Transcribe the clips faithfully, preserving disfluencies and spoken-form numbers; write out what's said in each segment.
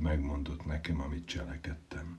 megmondott nekem, amit cselekedtem.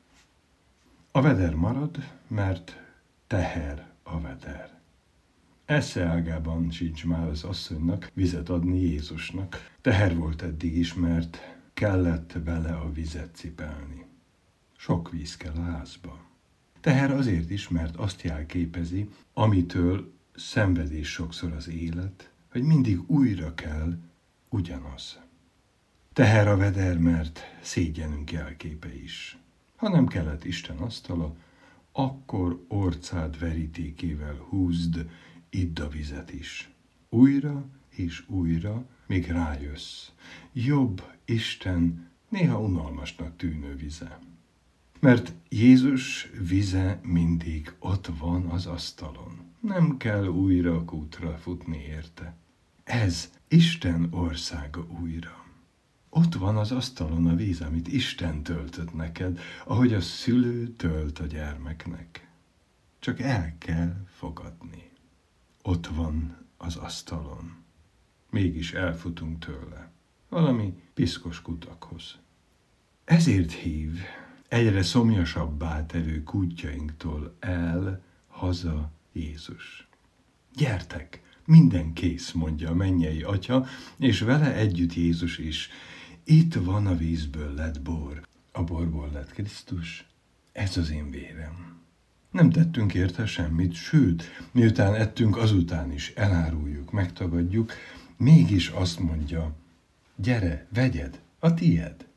A veder marad, mert teher a veder. Esze ágában sincs már az asszonynak vizet adni Jézusnak. Teher volt eddig is, mert kellett bele a vizet cipelni. Sok víz kell a házba. Teher azért is, mert azt jelképezi, amitől szenvedés sokszor az élet, hogy mindig újra kell ugyanaz. Teher a veder, mert szégyenünk jelképe is. Ha nem kellett Isten asztala, akkor orcád verítékével húzd, idd a vizet is. Újra és újra, míg rájössz. Jobb Isten néha unalmasnak tűnő vize. Mert Jézus vize mindig ott van az asztalon. Nem kell újra kútra futni érte. Ez Isten országa újra. Ott van az asztalon a víz, amit Isten töltött neked, ahogy a szülő tölt a gyermeknek. Csak el kell fogadni. Ott van az asztalon. Mégis elfutunk tőle. Valami piszkos kutakhoz. Ezért hív egyre szomjasabbá tevő kútjainktól el haza Jézus. Gyertek, minden kész, mondja a mennyei Atya, és vele együtt Jézus is. Itt van a vízből lett bor, a borból lett Krisztus, ez az én vérem. Nem tettünk érte semmit, sőt, miután ettünk, azután is eláruljuk, megtagadjuk, mégis azt mondja, gyere, vegyed, a tied.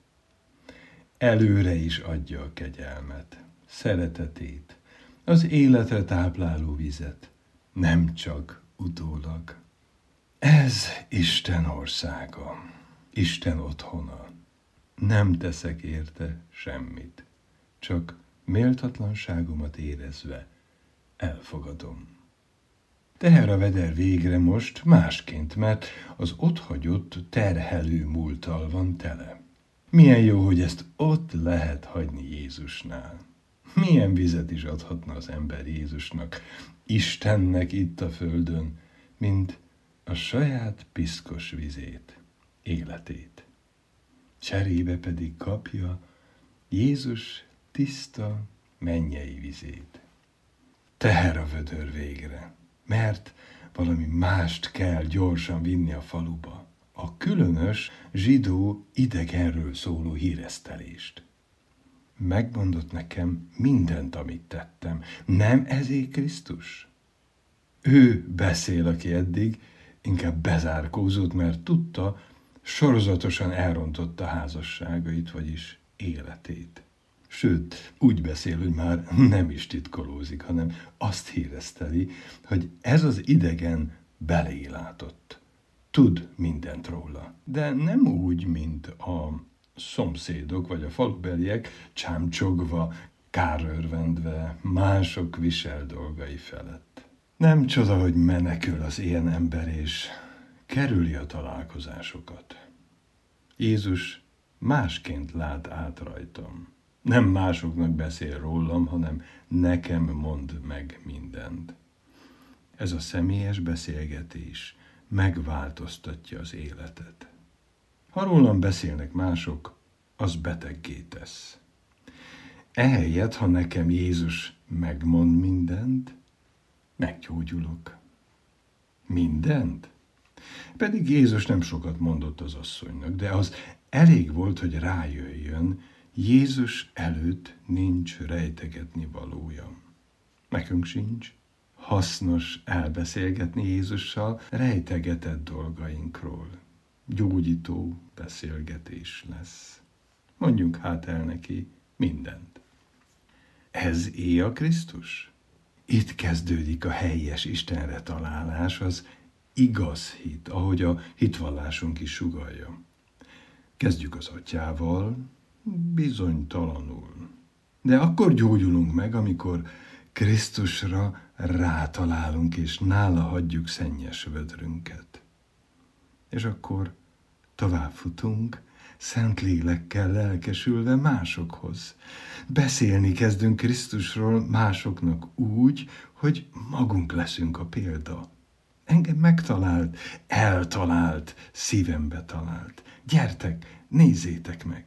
Előre is adja a kegyelmet, szeretetét, az életre tápláló vizet, nem csak utólag. Ez Isten országa, Isten otthona. Nem teszek érte semmit, csak méltatlanságomat érezve elfogadom. Teher a veder végre most másként, mert az otthagyott terhelő múlttal van tele. Milyen jó, hogy ezt ott lehet hagyni Jézusnál. Milyen vizet is adhatna az ember Jézusnak, Istennek itt a földön, mint a saját piszkos vizét, életét. Cserébe pedig kapja Jézus tiszta mennyei vizét. Teher a vödör végre, mert valami mást kell gyorsan vinni a faluba. A különös zsidó idegenről szóló híresztelést. Megmondott nekem mindent, amit tettem. Nem ezé Krisztus? Ő beszél, aki eddig inkább bezárkózott, mert tudta, sorozatosan elrontotta házasságait, vagyis életét. Sőt, úgy beszél, hogy már nem is titkolózik, hanem azt híreszteli, hogy ez az idegen belélátott. Tud mindent róla, de nem úgy, mint a szomszédok vagy a falubeliek, csámcsogva, kárörvendve, mások visel dolgai felett. Nem csoda, hogy menekül az ilyen ember, és kerüli a találkozásokat. Jézus másként lát át rajtam. Nem másoknak beszél rólam, hanem nekem mond meg mindent. Ez a személyes beszélgetés megváltoztatja az életet. Ha rólam beszélnek mások, az beteggé tesz. Ehelyett, ha nekem Jézus megmond mindent, meggyógyulok. Mindent? Pedig Jézus nem sokat mondott az asszonynak, de az elég volt, hogy rájöjjön, Jézus előtt nincs rejtegetni valója. Nekünk sincs. Hasznos elbeszélgetni Jézussal rejtegetett dolgainkról. Gyógyító beszélgetés lesz. Mondjuk hát el neki mindent. Ez é a Krisztus? Itt kezdődik a helyes Istenre találás, az igaz hit, ahogy a hitvallásunk is sugallja. Kezdjük az Atyával, bizonytalanul. De akkor gyógyulunk meg, amikor Krisztusra rátalálunk, és nála hagyjuk szennyes vödrünket. És akkor tovább futunk, szent lélekkel lelkesülve másokhoz. Beszélni kezdünk Krisztusról másoknak úgy, hogy magunk leszünk a példa. Engem megtalált, eltalált, szívembe talált. Gyertek, nézzétek meg!